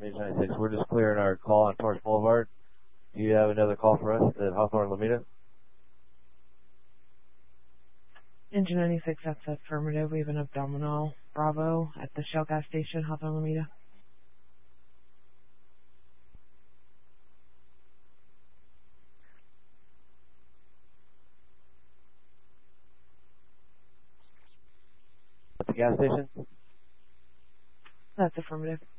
Engine 96, we're just clearing our call on Torrance Boulevard. Do you have another call for us at Hawthorne Alameda? Engine 96, that's affirmative. We have an abdominal Bravo at the Shell gas station, Hawthorne Alameda. At the gas station? That's affirmative.